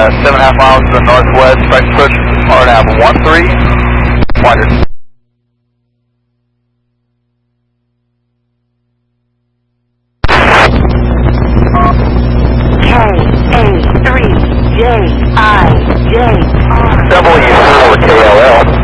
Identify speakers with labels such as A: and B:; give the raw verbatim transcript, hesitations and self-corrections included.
A: uh, seven and a half miles to the northwest, strike push, R N A V one three, wider.
B: K A three J I J R.
A: W four K L L.